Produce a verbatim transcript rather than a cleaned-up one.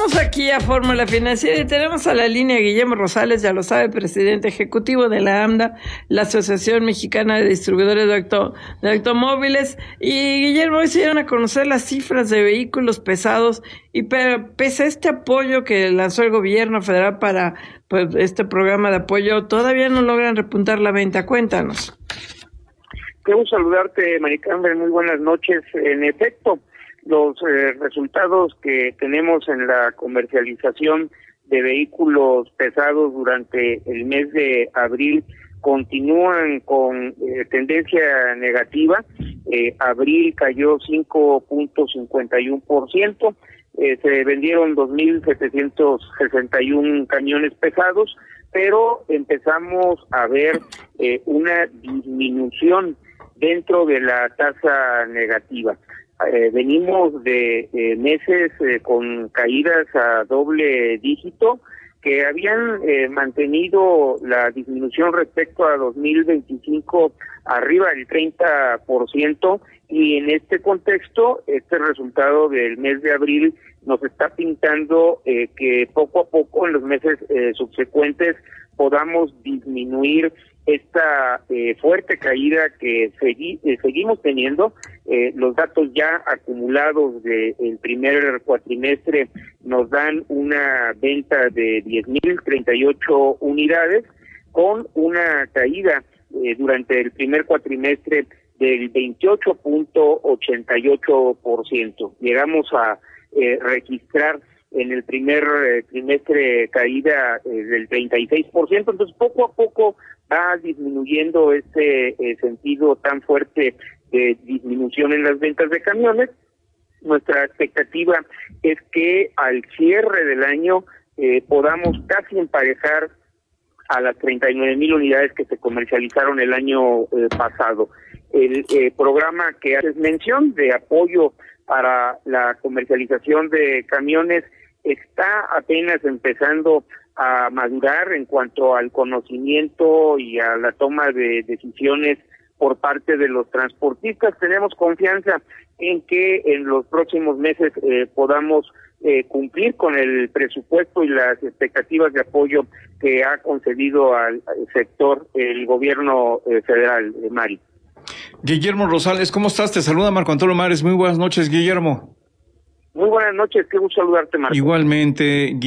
Regresamos aquí a Fórmula Financiera y tenemos a la línea a Guillermo Rosales, ya lo sabe, presidente ejecutivo de la AMDA, la Asociación Mexicana de Distribuidores de, Auto, de Automóviles. Y Guillermo, hoy se dieron a conocer las cifras de vehículos pesados y pese a este apoyo que lanzó el gobierno federal para pues, este programa de apoyo, todavía no logran repuntar la venta. Cuéntanos. Quiero saludarte, Maricarmen, muy buenas noches. En efecto, los eh, resultados que tenemos en la comercialización de vehículos pesados durante el mes de abril continúan con eh, tendencia negativa. Eh, abril cayó cinco punto cincuenta y uno por ciento, eh, se vendieron dos mil setecientos sesenta y uno camiones pesados, pero empezamos a ver eh, una disminución dentro de la tasa negativa. Eh, venimos de eh, meses eh, con caídas a doble dígito que habían eh, mantenido la disminución respecto a dos mil veinticinco arriba del treinta por ciento, y en este contexto este resultado del mes de abril nos está pintando eh, que poco a poco en los meses eh, subsecuentes podamos disminuir esta eh, fuerte caída que segui eh, seguimos teniendo. Eh, los datos ya acumulados del primer cuatrimestre nos dan una venta de diez mil treinta y ocho unidades, con una caída eh, durante el primer cuatrimestre del veintiocho punto ochenta y ocho por ciento. Llegamos a eh, registrar en el primer eh, trimestre caída eh, del treinta y seis por ciento, entonces poco a poco va disminuyendo este eh, sentido tan fuerte de disminución en las ventas de camiones. Nuestra expectativa es que al cierre del año eh, podamos casi emparejar a las treinta y nueve mil unidades que se comercializaron el año eh, pasado. El eh, programa que haces mención de apoyo para la comercialización de camiones está apenas empezando a madurar en cuanto al conocimiento y a la toma de decisiones por parte de los transportistas. Tenemos confianza en que en los próximos meses eh, podamos eh, cumplir con el presupuesto y las expectativas de apoyo que ha concedido al, al sector el gobierno eh, federal, eh, Mari. Guillermo Rosales, ¿cómo estás? Te saluda Marco Antonio Mares. Muy buenas noches, Guillermo. Muy buenas noches, qué gusto saludarte, Marco. Igualmente, Guillermo.